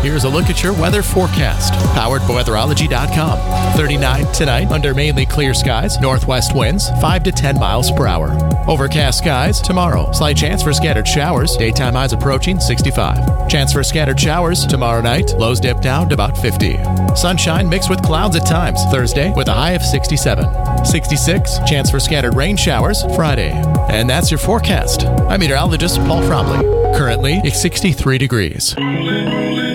here's a look at your weather forecast. Powered by weatherology.com. 39 tonight under mainly clear skies. Northwest winds 5 to 10 miles per hour. Overcast skies tomorrow. Slight chance for scattered showers. Daytime highs approaching 65. Chance for scattered showers tomorrow night. Lows dip down to about 50. Sunshine mixed with clouds at times. Thursday with a high of 67. 66. Chance for scattered rain showers Friday. And that's your forecast. I'm meteorologist Paul Fromley. Currently, it's 63 degrees.